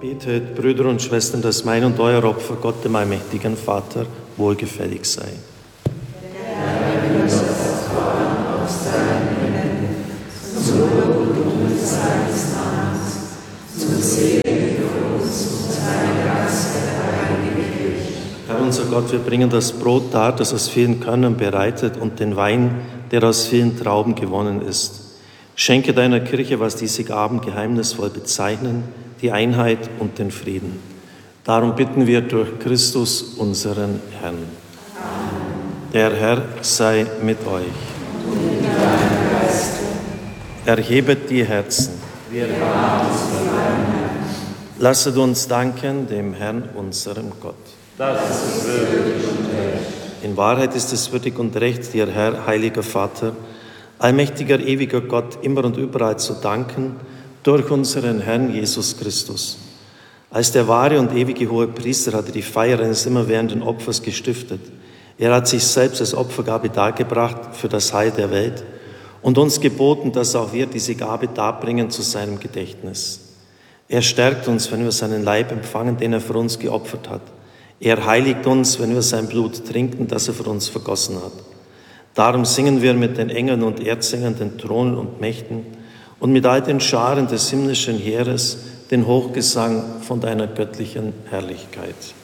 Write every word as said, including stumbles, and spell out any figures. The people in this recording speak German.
Betet, Brüder und Schwestern, dass mein und euer Opfer Gott, dem allmächtigen Vater, wohlgefällig sei. Herr unser Gott, wir bringen das Brot dar, das aus vielen Körnern bereitet, und den Wein, der aus vielen Trauben gewonnen ist. Schenke deiner Kirche, was diese Gaben geheimnisvoll bezeichnen, die Einheit und den Frieden. Darum bitten wir durch Christus, unseren Herrn. Amen. Der Herr sei mit euch. Und mit deinem Geiste. Erhebet die Herzen. Wir haben uns vor deinem Herrn. Lasset uns danken dem Herrn, unserem Gott. Das ist würdig und recht. In Wahrheit ist es würdig und recht, dir, Herr, heiliger Vater, allmächtiger, ewiger Gott, immer und überall zu danken, durch unseren Herrn Jesus Christus. Als der wahre und ewige hohe Priester hat er die Feier eines immerwährenden Opfers gestiftet. Er hat sich selbst als Opfergabe dargebracht für das Heil der Welt und uns geboten, dass auch wir diese Gabe darbringen zu seinem Gedächtnis. Er stärkt uns, wenn wir seinen Leib empfangen, den er für uns geopfert hat. Er heiligt uns, wenn wir sein Blut trinken, das er für uns vergossen hat. Darum singen wir mit den Engeln und Erzengern, den Thronen und Mächten und mit all den Scharen des himmlischen Heeres den Hochgesang von deiner göttlichen Herrlichkeit.